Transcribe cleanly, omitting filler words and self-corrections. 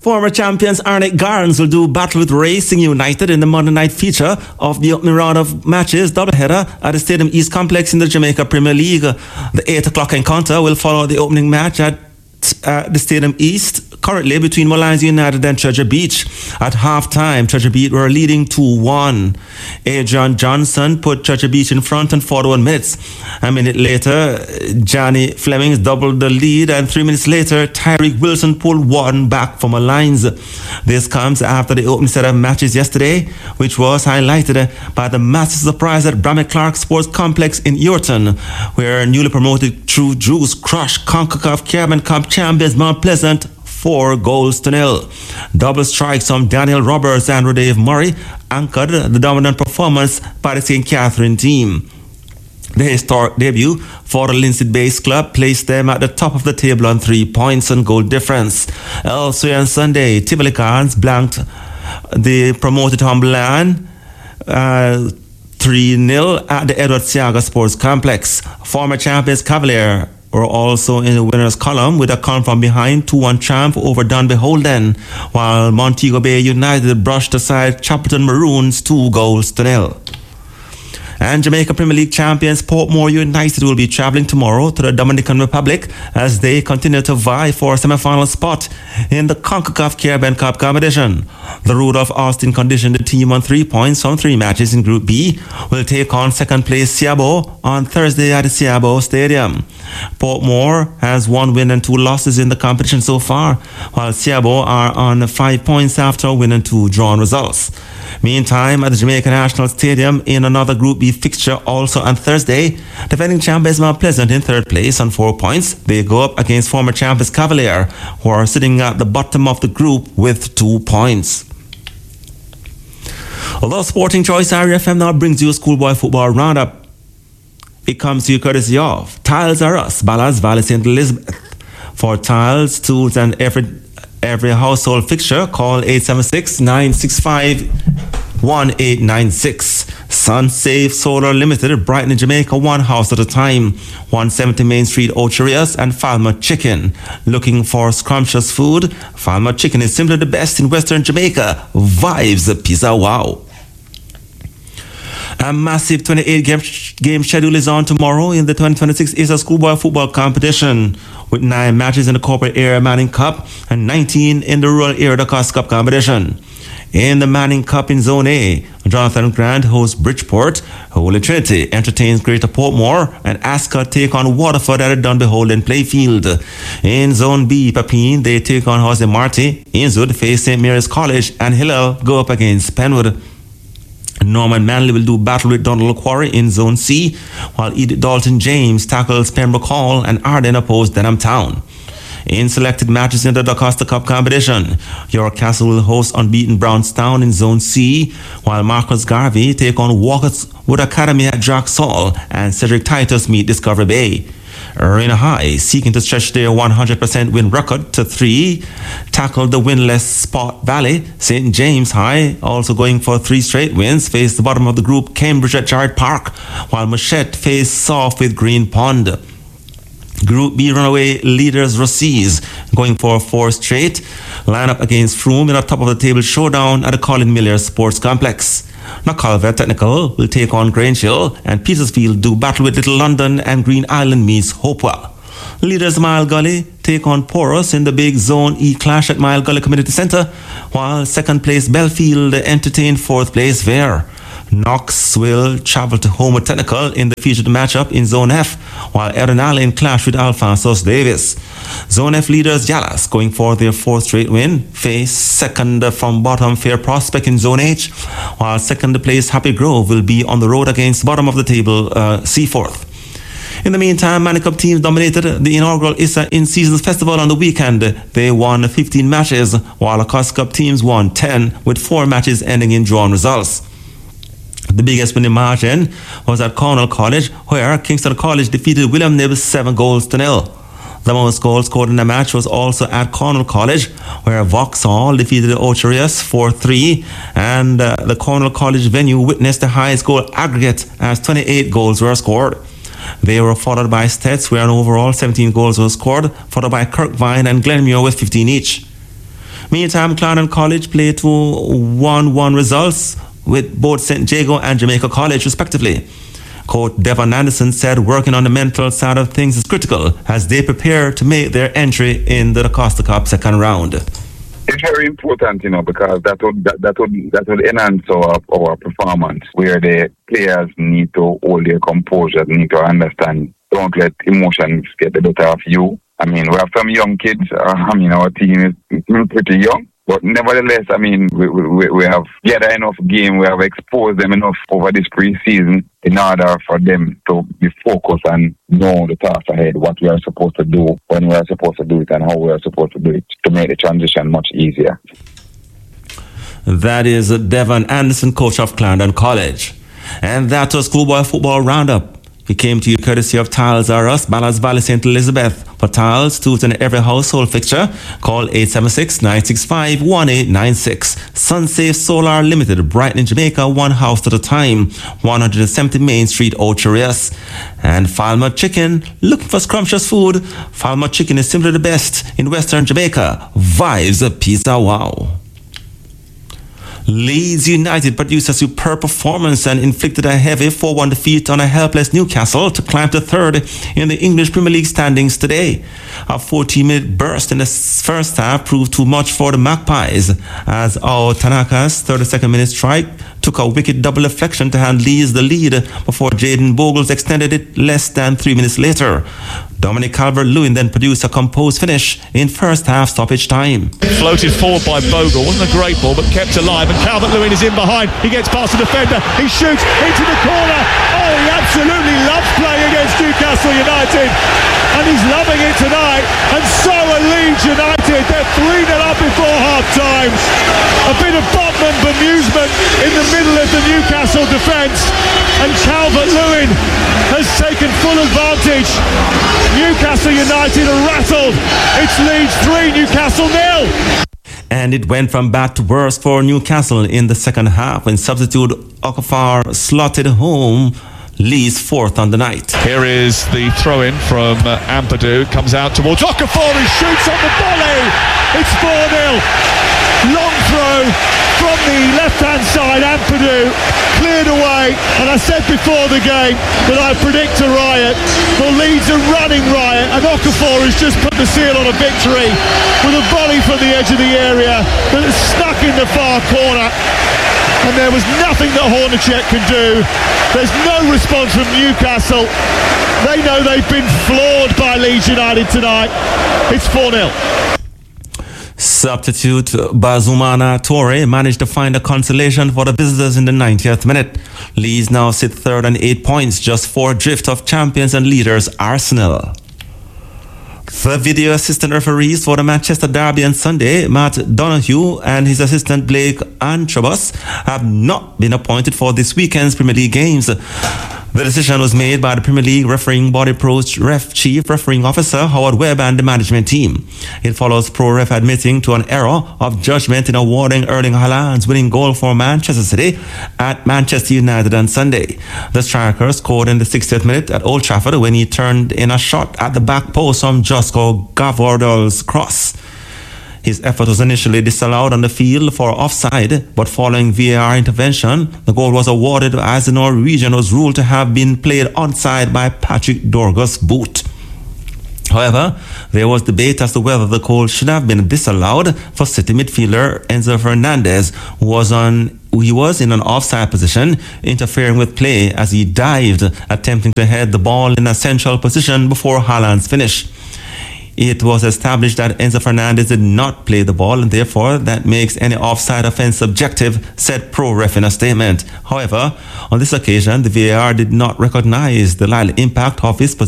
Former champions Arnett Garns will do battle with Racing United in the Monday night feature of the opening round of matches doubleheader at the Stadium East Complex in the Jamaica Premier League. The 8 o'clock encounter will follow the opening match at the Stadium East, currently between Mullines United and Treasure Beach. At half-time, Treasure Beach were leading 2-1. Adrian Johnson put Treasure Beach in front in 41 minutes. A minute later, Johnny Flemings doubled the lead, and 3 minutes later, Tyreek Wilson pulled one back for Mullines. This comes after the opening set of matches yesterday, which was highlighted by the massive surprise at Bramley Clark Sports Complex in Ewerton, where newly promoted True Juice crushed CONCACAF Caribbean Cup champions Mount Pleasant 4-0. Double strikes from Daniel Roberts and Rodave Murray anchored the dominant performance by the St. Catherine team. The historic debut for the Linseed-based club placed them at the top of the table on 3 points and goal difference. Elsewhere on Sunday, Tivoli Cans blanked the promoted Humberland 3-0 at the Edward Seaga Sports Complex. Former champions Cavalier were also in the winners column with a come from behind 2-1 triumph over Dunby Holden, while Montego Bay United brushed aside Chapelton Maroons 2-0. And Jamaica Premier League champions Portmore United will be travelling tomorrow to the Dominican Republic as they continue to vie for a semi-final spot in the CONCACAF Caribbean Cup competition. The Rudolph Austin conditioned the team on 3 points from 3 matches in Group B will take on second place Siabo on Thursday at the Siabo Stadium. Portmore has 1 win and 2 losses in the competition so far, while Siabo are on 5 points after a win and 2 drawn results. Meantime, at the Jamaica National Stadium in another Group B fixture also on Thursday, defending champions Mount Pleasant in 3rd place on 4 points. They go up against former champions Cavalier, who are sitting at the bottom of the group with 2 points. Although Sporting Choice RFM now brings you a schoolboy football roundup, it comes to you courtesy of Tiles R Us, Ballards Valley, St. Elizabeth. For tiles, tools, and every household fixture, call 876-965-1896. SunSafe Solar Limited, Brighton, Jamaica, one house at a time. 170 Main Street, Ocherias, and Falmouth Chicken. Looking for scrumptious food? Falmouth Chicken is simply the best in Western Jamaica. Vibes, pizza, wow. A massive 28-game schedule is on tomorrow in the 2026 ISA Schoolboy Football Competition, with 9 matches in the Corporate Area Manning Cup and 19 in the Rural Area Dacosta Cup competition. In the Manning Cup in Zone A, Jonathan Grant hosts Bridgeport, Holy Trinity entertains Greater Portmore, and Ascot take on Waterford at the Dunby Holden Playfield. In Zone B, Papine, they take on Jose Marti, Innswood face St. Mary's College, and Hillel go up against Penwood. Norman Manley will do battle with Donald Quarry in Zone C, while Edith Dalton James tackles Pembroke Hall and Arden oppose Denham Town. In selected matches in the Dacosta Cup competition, York Castle will host unbeaten Brownstown in Zone C, while Marcus Garvey take on Walkerwood Academy at Jacksall, and Cedric Titus meet Discovery Bay. Arena High, seeking to stretch their 100% win record to 3, tackled the winless Spot Valley. St. James High, also going for 3 straight wins, faced the bottom of the group Cambridge at Jarrett Park, while Machette faced off with Green Pond. Group B runaway leaders Rossies, going for 4 straight, line up against Froome in a top-of-the-table showdown at the Colin Miller Sports Complex. Nakalva Technical will take on Grange Hill, and Petersfield do battle with Little London, and Green Island meets Hopewell. Leaders Mile Gully take on Porus in the big Zone E clash at Mile Gully Community Centre, while second place Belfield entertain 4th place Vere. Knox will travel to Homer Technical in the featured matchup in Zone F, while Erin Allen clash with Alphonsus Davis. Zone F leaders Yalas, going for their 4th straight win, face second from bottom Fair Prospect in Zone H, while second place Happy Grove will be on the road against bottom of the table Seaforth. In the meantime, Manning Cup teams dominated the inaugural ISA In-Seasons Festival on the weekend. They won 15 matches, while Across Cup teams won 10, with 4 matches ending in drawn results. The biggest winning margin was at Cornell College, where Kingston College defeated William Nibs 7-0. The most goals scored in the match was also at Cornell College, where Vauxhall defeated Ocherias 4-3, and the Cornell College venue witnessed the highest goal aggregate as 28 goals were scored. They were followed by Stets, where an overall 17 goals were scored, followed by Kirkvine and Glenmuir with 15 each. Meantime, Clarendon College played to 1-1 results with both St. Jago and Jamaica College respectively. Coach Devon Anderson said working on the mental side of things is critical as they prepare to make their entry in the Costa Cup second round. It's very important, because that would enhance our performance, where the players need to hold their composure, need to understand, don't let emotions get the better of you. I mean, we have some young kids. Our team is pretty young. But nevertheless, we have gathered enough game, we have exposed them enough over this pre-season in order for them to be focused and know the task ahead, what we are supposed to do, when we are supposed to do it, and how we are supposed to do it to make the transition much easier. That is Devon Anderson, coach of Clarendon College. And that was Schoolboy Football Roundup. We came to you courtesy of Tiles R Us, Ballas Valley, St. Elizabeth. For tiles, tools, and every household fixture, call 876-965-1896. Sunsafe Solar Limited, Brighton, Jamaica, one house at a time. 170 Main Street, Ocherias. And Falmer Chicken, looking for scrumptious food? Falmer Chicken is simply the best in Western Jamaica. Vibes of pizza, wow. Leeds United produced a superb performance and inflicted a heavy 4-1 defeat on a helpless Newcastle to climb to third in the English Premier League standings today. A 14-minute burst in the first half proved too much for the Magpies as Ao Tanaka's 32nd minute strike took a wicked double deflection to hand Leeds the lead before Jaden Bogles extended it less than 3 minutes later. Dominic Calvert-Lewin then produced a composed finish in first half stoppage time. Floated forward by Bogle, wasn't a great ball but kept alive, and Calvert-Lewin is in behind. He gets past the defender, he shoots into the corner. Oh, he absolutely loves playing against Newcastle United, and he's loving it tonight, and so are Leeds United. They're 3-0 up before half time. A bit of Botman bemusement in the middle of the Newcastle defence, and Calvert-Lewin has taken full advantage. Newcastle United are rattled. It's Leeds 3, Newcastle 0. And it went from bad to worse for Newcastle in the second half when substitute Okafor slotted home Leeds fourth on the night. Here is the throw-in from Ampadu. It comes out towards Okafor, who shoots on the volley. It's 4-0. Long throw from the left-hand side. Ampadu cleared away. And I said before the game that I predict a riot. The Leeds are running riot, and Okafor has just put the seal on a victory with a volley from the edge of the area that is stuck in the far corner. And there was nothing that Hornacek can do. There's no response from Newcastle. They know they've been floored by Leeds United tonight. It's 4-0. Substitute Bazumana Torre managed to find a consolation for the visitors in the 90th minute. Leeds now sit third on 8 points, just 4 drift of champions and leaders Arsenal. The video assistant referees for the Manchester Derby on Sunday, Matt Donoghue and his assistant Blake Antrobus, have not been appointed for this weekend's Premier League games. The decision was made by the Premier League refereeing body Pro's Chief Refereeing Officer Howard Webb and the management team. It follows Pro Ref admitting to an error of judgment in awarding Erling Haaland's winning goal for Manchester City at Manchester United on Sunday. The striker scored in the 60th minute at Old Trafford when he turned in a shot at the back post from Josko Gavordal's cross. His effort was initially disallowed on the field for offside, but following VAR intervention, the goal was awarded as the Norwegian was ruled to have been played onside by Patrick Dorgus' boot. However, there was debate as to whether the goal should have been disallowed for City midfielder Enzo Fernandez, who was in an offside position, interfering with play as he dived, attempting to head the ball in a central position before Haaland's finish. It was established that Enzo Fernandez did not play the ball, and therefore that makes any offside offence subjective, said Pro Ref in a statement. However, on this occasion, the VAR did not recognize the likely impact of his position